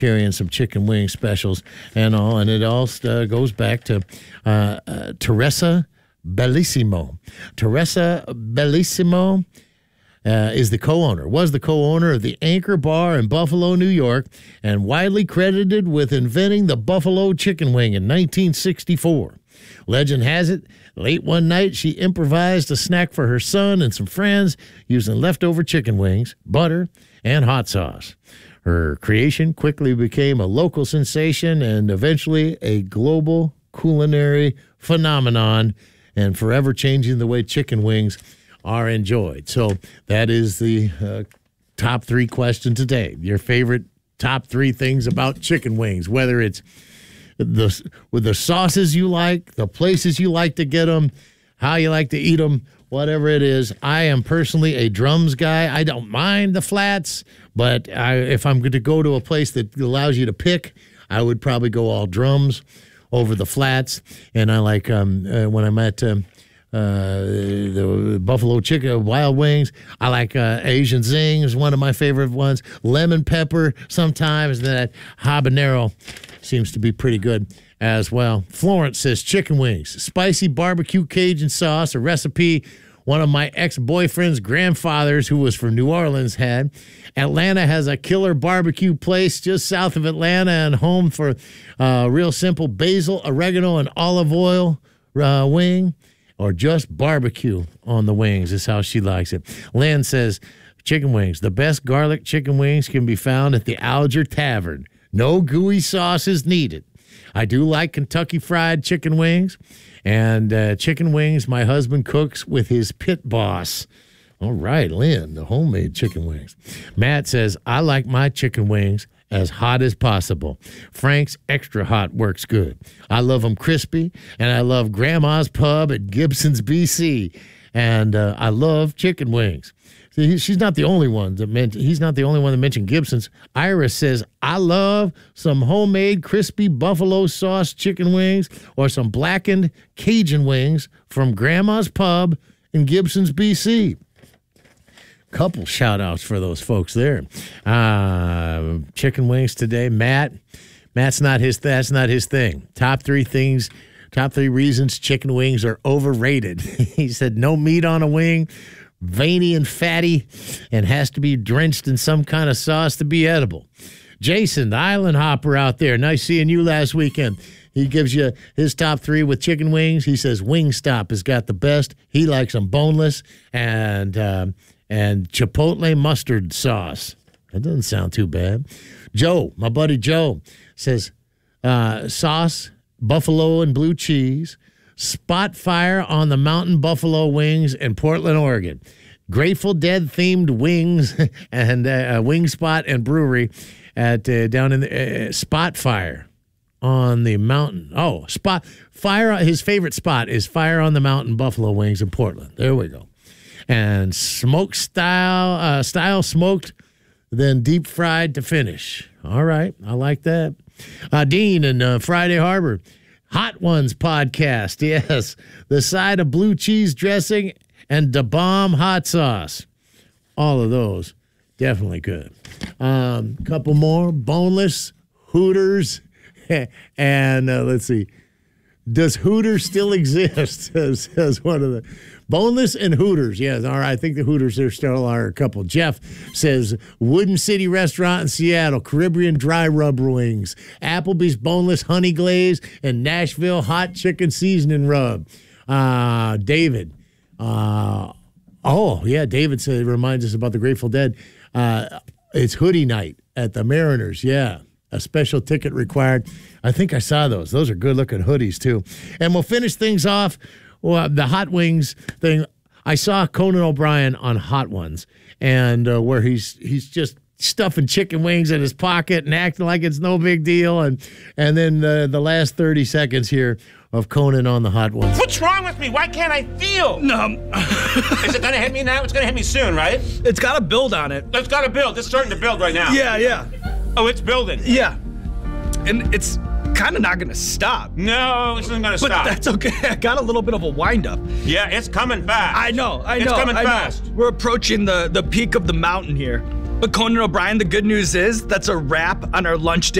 carrying some chicken wing specials and all, and it all goes back to Teresa Bellissimo. Teresa Bellissimo was the co-owner of the Anchor Bar in Buffalo, New York, and widely credited with inventing the Buffalo chicken wing in 1964. Legend has it, late one night, she improvised a snack for her son and some friends using leftover chicken wings, butter, and hot sauce. Her creation quickly became a local sensation and eventually a global culinary phenomenon, and forever changing the way chicken wings are enjoyed. So that is the top 3 question today. Your favorite top 3 things about chicken wings, whether it's with the sauces you like, the places you like to get them, how you like to eat them, whatever it is. I am personally a drums guy. I don't mind the flats, but if I'm going to go to a place that allows you to pick, I would probably go all drums over the flats. And I like when I'm at the Buffalo Chicken Wild Wings, I like Asian Zing is one of my favorite ones. Lemon pepper sometimes. That habanero seems to be pretty good as well. Florence says chicken wings, spicy barbecue Cajun sauce, a recipe one of my ex-boyfriend's grandfathers, who was from New Orleans, had. Atlanta has a killer barbecue place just south of Atlanta and home for real simple basil, oregano, and olive oil wing, or just barbecue on the wings is how she likes it. Lynn says chicken wings. The best garlic chicken wings can be found at the Alger Tavern. No gooey sauce is needed. I do like Kentucky Fried Chicken wings. And chicken wings my husband cooks with his pit boss. All right, Lynn, the homemade chicken wings. Matt says, I like my chicken wings as hot as possible. Frank's extra hot works good. I love them crispy, and I love Grandma's Pub at Gibson's, BC. And I love chicken wings. See, she's not the only one he's not the only one that mentioned Gibson's. Iris says, I love some homemade crispy buffalo sauce chicken wings or some blackened Cajun wings from Grandma's Pub in Gibson's, BC. Couple shout outs for those folks there. Chicken wings today. Matt's not that's not his thing. Top 3 reasons chicken wings are overrated. He said no meat on a wing, veiny and fatty, and has to be drenched in some kind of sauce to be edible. Jason, the island hopper out there, nice seeing you last weekend. He gives you his top 3 with chicken wings. He says Wingstop has got the best. He likes them boneless and chipotle mustard sauce. That doesn't sound too bad. Joe, my buddy Joe, says sauce, buffalo and blue cheese, spot fire on the Mountain Buffalo Wings in Portland, Oregon. Grateful Dead themed wings and Wing Spot and Brewery at down in the Spot Fire on the mountain. Oh, Spot Fire. His favorite spot is Fire on the Mountain Buffalo Wings in Portland. There we go. And smoke style smoked, then deep fried to finish. All right, I like that. Dean in Friday Harbor. Hot Ones podcast, yes. The side of blue cheese dressing and Da Bomb hot sauce. All of those, definitely good. Couple more, boneless, Hooters, and let's see. Does Hooters still exist? Says one of the boneless and Hooters. Yes, all right. I think the Hooters there still are a couple. Jeff says Wooden City Restaurant in Seattle, Caribbean dry rub wings, Applebee's boneless honey glaze, and Nashville hot chicken seasoning rub. David. David said it reminds us about the Grateful Dead. It's hoodie night at the Mariners. Yeah. A special ticket required. I think I saw those. Those are good-looking hoodies, too. And we'll finish things off. Well, the Hot Wings thing. I saw Conan O'Brien on Hot Ones, and where he's just stuffing chicken wings in his pocket and acting like it's no big deal. And then the last 30 seconds here of Conan on the Hot Ones. What's wrong with me? Why can't I feel? Is it going to hit me now? It's going to hit me soon, right? It's got a build on it. It's got a build. It's starting to build right now. Yeah. Oh, it's building. Yeah. And it's kind of not going to stop. No, it's not going to stop. But that's okay. I got a little bit of a wind-up. Yeah, it's coming fast. I know. It's coming fast. We're approaching the peak of the mountain here. But Conan O'Brien, the good news is that's a wrap on our lunch date